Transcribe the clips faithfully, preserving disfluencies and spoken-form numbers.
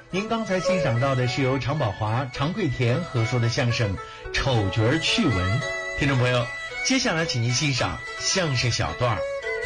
您刚才欣赏到的是由常宝华、常贵田合说的相声《丑角趣闻》。听众朋友，接下来请您欣赏相声小段儿。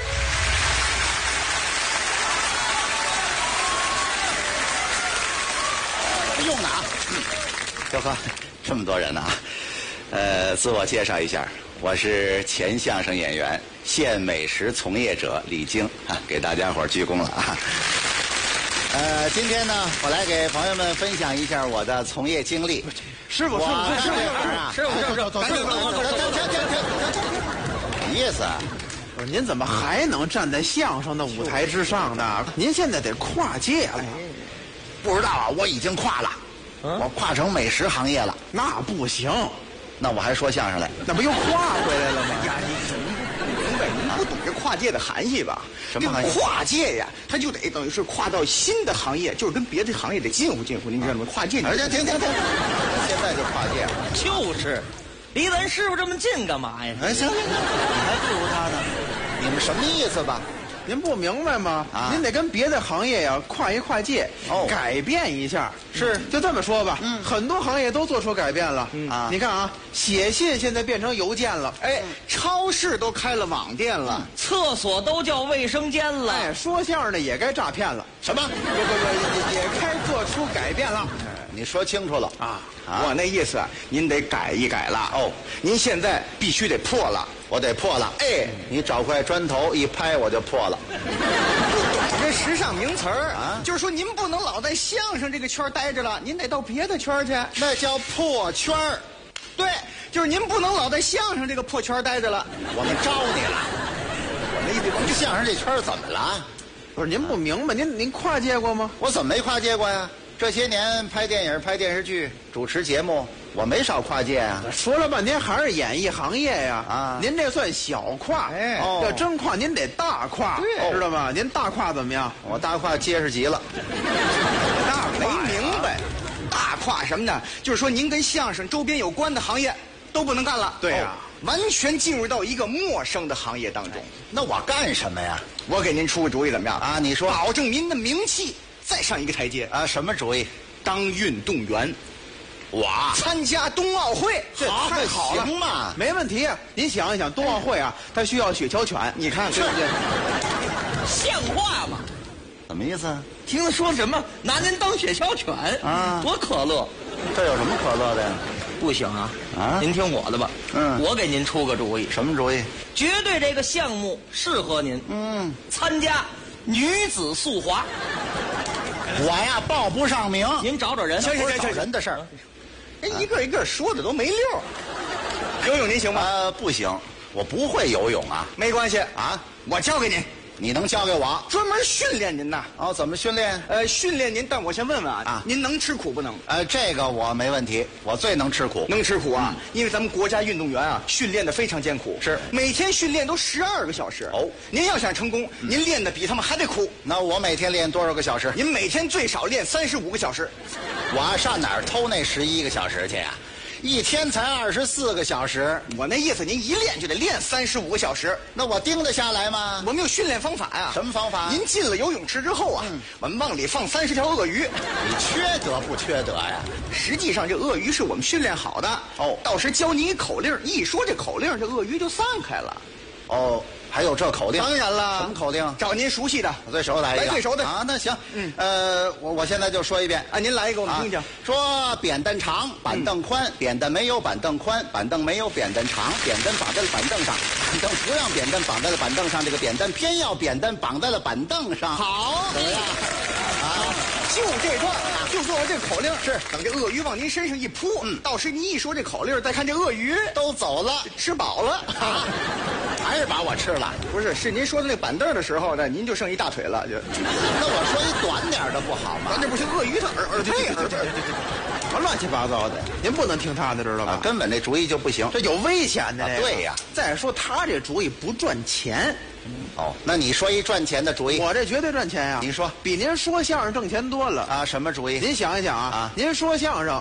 不用了啊，哟呵，这么多人呢啊！呃，自我介绍一下，我是前相声演员、现美食从业者李菁啊，给大家伙儿鞠躬了啊。呃，今天呢，我来给朋友们分享一下我的从业经历。 师傅，师傅，师傅，师傅，师傅，师傅，赶紧走，走，走，走，停，停，停， 什么意思啊？ 不是您怎么还能站在相声的舞台之上呢？您现在得跨界了。 不知道啊，我已经跨了，我跨成美食行业了。 那不行， 那我还说相声来， 那不又跨回来了吗？ 呀，你不明白，您不懂这跨界的含义吧？ 什么含义？ 跨界呀，它就得等于是跨到新的行业，就是跟别的行业得近乎近乎，您知道吗？跨界， 而且停停停，现在就跨界了。 就是，离咱师傅这么近干嘛呀？ 哎，行行行，你还不如他呢。你们什么意思吧？ 您不明白吗？ 啊， 您得跟别的行业呀跨一跨界， 哦， 改变一下。 是， 就这么说吧。 嗯， 很多行业都做出改变了。 嗯啊， 你看啊，写信现在变成邮件了。 哎，超市都开了网店了， 厕所都叫卫生间了。 哎，说相声的也该诈骗了。 什么？ 不不不，也也该做出改变了。 你说清楚了啊！ 啊我那意思，您得改一改了哦。 您现在必须得破了， 我得破了。哎，你找块砖头一拍，我就破了。 不懂这时尚名词儿啊， 就是说您不能老在相声这个圈待着了，您得到别的圈去。 那叫破圈儿。 对，就是您不能老在相声这个破圈待着了。 我们招你了。我那意思，我们相声这圈怎么了？ 不是您不明白，您您跨界过吗？ 我怎么没跨界过呀？这些年拍电影、拍电视剧、主持节目，我没少跨界啊。 说了半天还是演艺行业呀！ 啊， 您这算小跨， 哎， 要真跨您得大跨， 对， 知道吗？您大跨怎么样？ 我大跨结实极了。 大没明白，大跨什么呢？就是说您跟相声周边有关的行业都不能干了。 对呀， 完全进入到一个陌生的行业当中。 那我干什么呀？ 我给您出个主意，怎么样啊？你说， 保证您的名气再上一个台阶啊？什么主意？ 当运动员， 我参加冬奥会， 这太好了， 行嘛？ 没问题啊！您想一想，冬奥会啊，它需要雪橇犬，你看对不对？ 像话吗？ 什么意思？ 听他说什么拿您当雪橇犬啊？ 多可乐！ 这有什么可乐的呀？ 不行啊！ 啊， 您听我的吧。 嗯， 我给您出个主意。 什么主意？ 绝对这个项目适合您。 嗯， 参加女子速滑。 我呀报不上名， 您找找人。 行行行行， 人的事儿。 哎，一个一个说的都没溜。游泳您行吗？ 呃，不行，我不会游泳啊。 没关系啊， 我教给您。 你能教给我？ 专门训练您呐。 哦，怎么训练？ 呃，训练您，但我先问问啊， 啊， 您能吃苦不能？ 呃，这个我没问题，我最能吃苦。 能吃苦啊， 嗯、 因为咱们国家运动员啊，训练的非常艰苦， 是每天训练都十二个小时。 哦， 您要想成功，嗯、您练的比他们还得苦。 那我每天练多少个小时？ 您每天最少练三十五个小时。 我上哪儿偷那十一个小时去呀、啊？一天才二十四个小时， 我那意思，您一练就得练三十五个小时， 那我盯得下来吗？ 我们有训练方法呀。 什么方法？ 您进了游泳池之后啊，嗯、我们往里放三十条鳄鱼。 你缺德不缺德呀？ 实际上，这鳄鱼是我们训练好的。 哦， 到时教你一口令，一说这口令，这鳄鱼就散开了。 哦。还有这口令？ 当然了。 什么口令？ 找您熟悉的， 我最熟的来一个。 来最熟的啊！那行， 嗯， 呃，我我现在就说一遍啊，您来一个我们听听。 啊、说扁担长，板凳宽，嗯、扁担没有板凳宽，板凳没有扁担长，扁担绑在了板凳上，板凳不让扁担绑在了板凳上，这个扁担偏要扁担绑在了板凳上。 好， 怎么样？ 啊，就这段，就做完这口令，是等这鳄鱼往您身上一扑，嗯，到时您一说这口令，再看这鳄鱼都走了， 吃饱了。 啊还是把我吃了？ 不是，是您说的那板凳的时候呢，您就剩一大腿了。就那我说一短点的不好吗？ 咱这不行，鳄鱼它耳耳配耳配， 什么乱七八糟的？您不能听他的，知道吧？ 啊、根本这主意就不行， 这有危险的、 啊。对呀。 再说他这主意不赚钱。 哦，那你说一赚钱的主意？ 我这绝对赚钱呀！ 您说， 比您说相声挣钱多了啊？什么主意？ 您想一想啊，啊您说相声。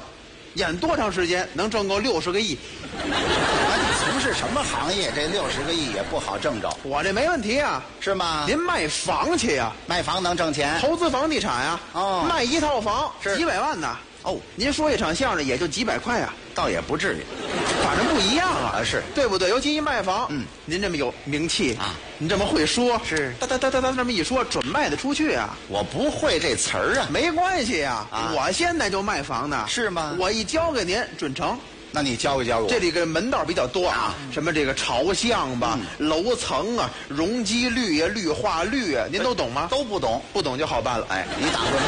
演多长时间能挣够六十个亿？ 那你从事什么行业？这六十个亿也不好挣着， 我这没问题啊， 是吗？ 您卖房去呀、 卖房能挣钱？ 投资房地产呀、 哦卖一套房是几百万呢。 哦， 您说一场相声也就几百块啊， 倒也不至于。 反正不一样啊， 啊是对不对？尤其一卖房， 嗯， 您这么有名气啊， 您这么会说， 是哒哒哒哒哒这么一说，准卖得出去啊。 我不会这词儿啊。 没关系呀、 啊我现在就卖房呢， 是吗我一交给您准成。 那你教给教给我。 这里个门道比较多啊，什么这个朝向吧、 嗯楼层啊、容积率呀、绿化率啊，您都懂吗？ 都不懂， 不懂就好办了。 哎，你打算